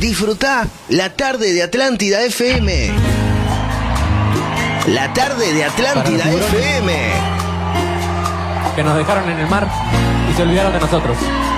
Disfrutá la tarde de Atlántida FM. La tarde de Atlántida FM. Que nos dejaron en el mar y se olvidaron de nosotros.